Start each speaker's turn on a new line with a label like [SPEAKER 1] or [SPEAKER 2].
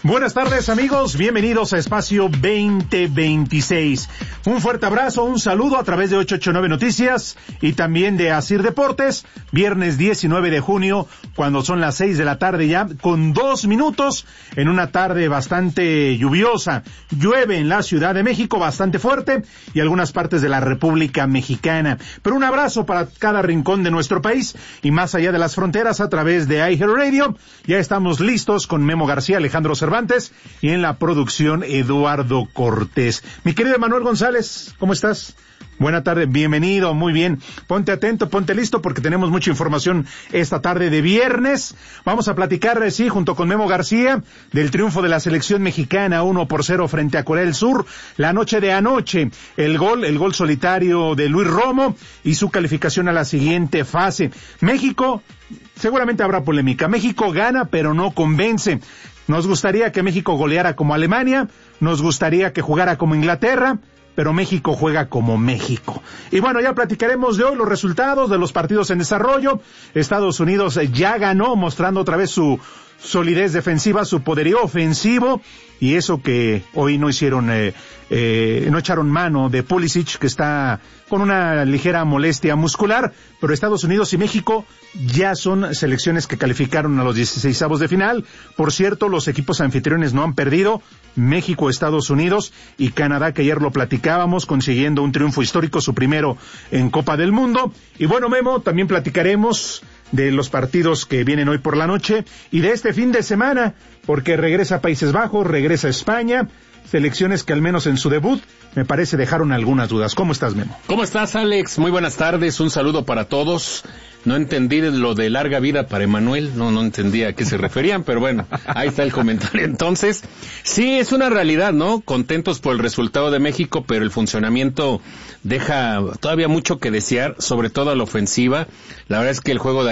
[SPEAKER 1] Buenas tardes, amigos, bienvenidos a Espacio 2026. Un fuerte abrazo, un saludo a través de 889 Noticias y también de Asir Deportes, viernes 19 de junio, cuando son las 6 de la tarde ya, con 2 minutos, en una tarde bastante lluviosa. Llueve en la Ciudad de México bastante fuerte y algunas partes de la República Mexicana. Pero un abrazo para cada rincón de nuestro país y más allá de las fronteras a través de iHeartRadio. Ya estamos listos con Memo García, Alejandro Cervantes y en la producción Eduardo Cortés. Mi querido Manuel González, ¿cómo estás? Buena tarde, bienvenido, muy bien. Ponte atento, ponte listo porque tenemos mucha información esta tarde de viernes. Vamos a platicar, sí, junto con Memo García, del triunfo de la selección mexicana 1-0 frente a Corea del Sur. La noche de anoche, el gol solitario de Luis Romo y su calificación a la siguiente fase. México, seguramente habrá polémica. México gana, pero no convence. Nos gustaría que México goleara como Alemania, nos gustaría que jugara como Inglaterra, pero México juega como México. Y bueno, ya platicaremos de hoy los resultados de los partidos en desarrollo. Estados Unidos ya ganó, mostrando otra vez su solidez defensiva, su poderío ofensivo, y eso que hoy no echaron mano de Pulisic, que está con una ligera molestia muscular, pero Estados Unidos y México ya son selecciones que calificaron a los 16avos de final. Por cierto, los equipos anfitriones no han perdido, México, Estados Unidos y Canadá, que ayer lo platicábamos, consiguiendo un triunfo histórico, su primero en Copa del Mundo. Y bueno, Memo, también platicaremos de los partidos que vienen hoy por la noche y de este fin de semana, porque regresa a Países Bajos, regresa a España, selecciones que al menos en su debut me parece dejaron algunas dudas. ¿Cómo estás, Memo?
[SPEAKER 2] ¿Cómo estás, Alex? Muy buenas tardes, un saludo para todos. No entendí lo de larga vida para Emanuel, no entendía a qué se referían, pero bueno, ahí está el comentario. Entonces, sí, es una realidad, ¿no? Contentos por el resultado de México, pero el funcionamiento deja todavía mucho que desear, sobre todo a la ofensiva. La verdad es que el juego de